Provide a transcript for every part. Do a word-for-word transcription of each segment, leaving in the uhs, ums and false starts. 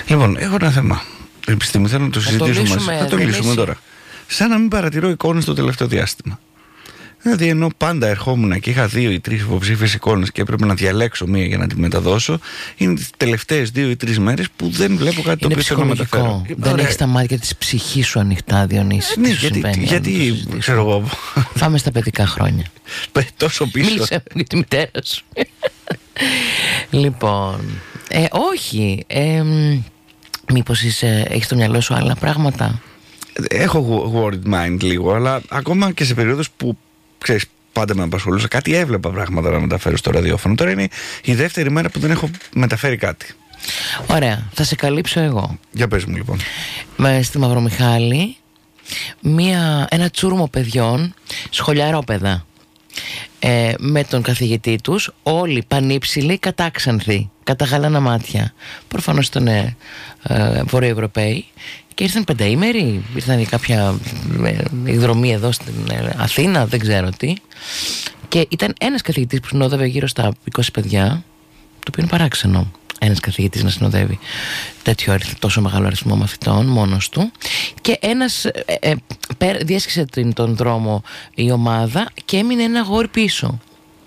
Λοιπόν, έχω ένα θέμα. Επιστήμη, θέλω να το συζητήσουμε μαζί. Θα το λύσουμε τώρα. Σαν να μην παρατηρώ εικόνες το τελευταίο διάστημα. Δηλαδή, ενώ πάντα ερχόμουν και είχα δύο ή τρεις υποψήφιες εικόνες και έπρεπε να διαλέξω μία για να τη μεταδώσω, είναι τις τελευταίες δύο ή τρεις μέρες που δεν βλέπω κάτι το οποίο θέλω να μεταφέρω. Δεν έχεις τα μάτια της ψυχής σου ανοιχτά, Διονύση. Ναι, γιατί, γιατί ξέρω εγώ. Πάμε στα παιδικά χρόνια. Τόσο πίσω. Μίλησε για τη μητέρα σου. Λοιπόν, ε, όχι. Ε, μήπως είσαι, έχεις στο μυαλό σου άλλα πράγματα? Έχω worried mind λίγο, αλλά ακόμα και σε περίοδους που ξέρεις, πάντα με απασχολούσα κάτι, έβλεπα πράγματα να μεταφέρω στο ραδιόφωνο. Τώρα είναι η δεύτερη μέρα που δεν έχω μεταφέρει κάτι. Ωραία, θα σε καλύψω εγώ. Για πες μου λοιπόν. Με στη Μαυρομιχάλη μια, ένα τσούρμο παιδιών, σχολιαρόπαιδα, ε, με τον καθηγητή τους, όλοι πανύψηλοι, κατάξανθοι, κατά γαλάνα μάτια. Προφανώς ήταν ε, ε, Βορειοευρωπαίοι. Και ήρθαν πενταήμεροι, ήρθαν για κάποια εκδρομή εδώ στην Αθήνα, δεν ξέρω τι. Και ήταν ένας καθηγητής που συνόδευε γύρω στα είκοσι παιδιά, το οποίο είναι παράξενο. Ένας καθηγητής να συνοδεύει τέτοιο αριθμό, τόσο μεγάλο αριθμό μαθητών μόνος του. Και ένας ε, ε, ε, διέσχισε την, τον δρόμο η ομάδα και έμεινε ένα αγόρι πίσω,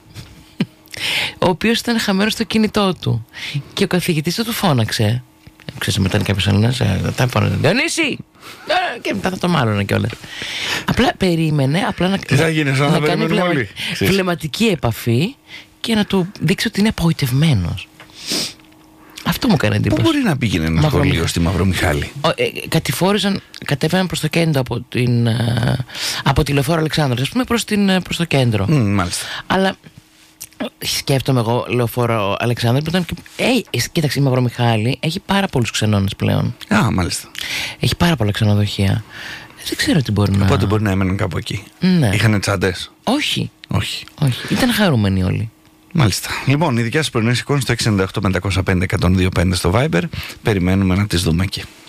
ο οποίος ήταν χαμένος στο κινητό του. Και ο καθηγητής του φώναξε. Ξέρεις, μετά είναι κάποιος Έλληνας, τα φώναζε Διονύση! Και μετά θα το μάλλονα κιόλας. Απλά περίμενε, απλά να, τι θα γίνει, να, να κάνει βλεμμα... βλεμματική επαφή και να του δείξει ότι είναι απογοητευμένος. Αυτό μου έκανε εντύπωση. Πού μπορεί να πήγαινε ένα Μαυρο... σχολείο στη Μαυρομιχάλη? Ε, κατηφόρησαν, κατέβαιναν προς το κέντρο από, την, από τη Λεωφόρο Αλεξάνδρας, ας πούμε, προς, την, προς το κέντρο. Mm, μάλιστα. Αλλά σκέφτομαι εγώ Λεωφόρο Αλεξάνδρου που ήταν και... Ε, κοίταξε, η Μαυρομιχάλη έχει πάρα πολλούς ξενώνες πλέον. Α, μάλιστα. Έχει πάρα πολλά ξενοδοχεία. Δεν ξέρω τι μπορεί να... Οπότε μπορεί να έμεναν κάπου εκεί. Ναι. Είχανε τσάντες? Όχι. Όχι. Όχι. Ήταν χαρούμενοι όλοι. Μάλιστα. Λοιπόν, οι δικιά σας πρωινές εικόνες στο έξι εννιά οκτώ πέντε μηδέν πέντε ένα μηδέν δύο πέντε στο Viber. Περιμένουμε να τις δούμε εκεί.